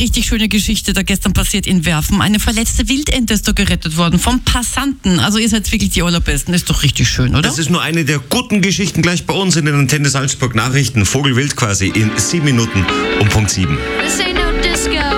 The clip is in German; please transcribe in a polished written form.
richtig schöne Geschichte da gestern passiert in Werfen. Eine verletzte Wildente ist da gerettet worden vom Passanten. Also ihr seid wirklich die Allerbesten. Ist doch richtig schön, oder? Das ist nur eine der guten Geschichten gleich bei uns in den Antenne Salzburg Nachrichten. Vogelwild quasi in 7 Minuten um Punkt 7. This ain't no disco.